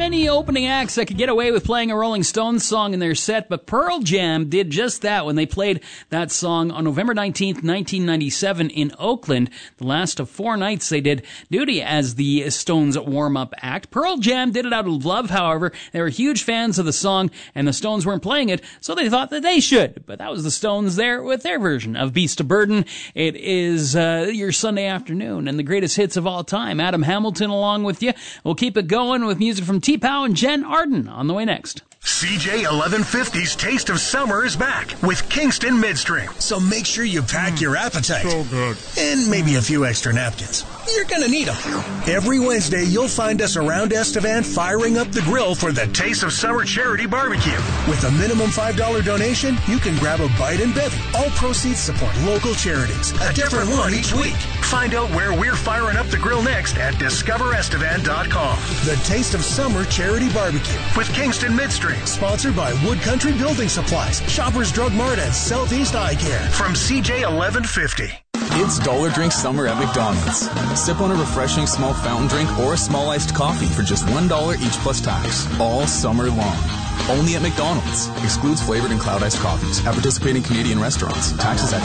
many opening acts that could get away with playing a Rolling Stones song in their set, but Pearl Jam did just that when they played that song on November 19th, 1997 in Oakland. The last of 4 nights they did duty as the Stones warm-up act. Pearl Jam did it out of love, however. They were huge fans of the song, and the Stones weren't playing it, so they thought that they should. But that was the Stones there with their version of Beast of Burden. It is your Sunday afternoon, and the greatest hits of all time. Adam Hamilton along with you. We'll keep it going with music from T-Pow and Jen Arden on the way next. CJ 1150's Taste of Summer is back with Kingston Midstream. So make sure you pack your appetite. So good. And maybe a few extra napkins. You're going to need them. Every Wednesday, you'll find us around Estevan firing up the grill for the Taste of Summer Charity Barbecue. With a minimum $5 donation, you can grab a bite and bevy. All proceeds support local charities. A different one each week. Find out where we're firing up the grill next at discoverestevan.com. The Taste of Summer Charity Barbecue with Kingston Midstream. Sponsored by Wood Country Building Supplies, Shoppers Drug Mart, and Southeast Eye Care. From CJ 1150. It's Dollar Drink Summer at McDonald's. Sip on a refreshing small fountain drink or a small iced coffee for just $1 each plus tax. All summer long. Only at McDonald's. Excludes flavored and cloud iced coffees at participating Canadian restaurants. Taxes at